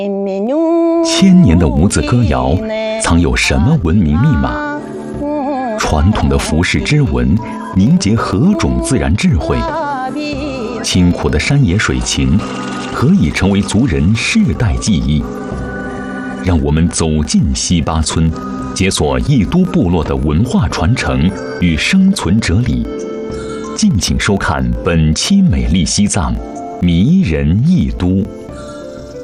千年的无字歌谣，藏有什么文明密码？传统的服饰织纹，凝结何种自然智慧？清苦的山野水情，何以成为族人世代记忆？让我们走进西巴村，解锁义都部落的文化传承与生存哲理。敬请收看本期《美丽西藏·迷人义都》。